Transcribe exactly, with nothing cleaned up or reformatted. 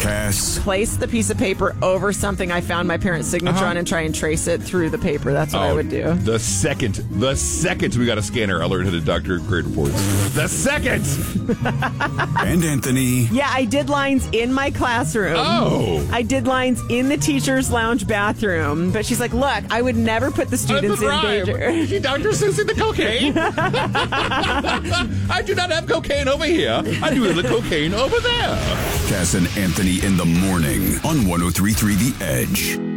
Cass. Place the piece of paper over something I found my parents' signature Uh-huh. on and try and trace it through the paper. That's what Oh, I would do. The second, the second we got a scanner alert to the doctor grade reports. The second. And Anthony. Yeah, I did lines in my classroom. Oh. I did lines in the teacher's lounge bathroom. But she's like, look, I would never put the students in danger. Is she Doctor Susie the cocaine? I do not have cocaine over here. I do have the cocaine over there. Cass and Anthony in the morning on one oh three point three The Edge.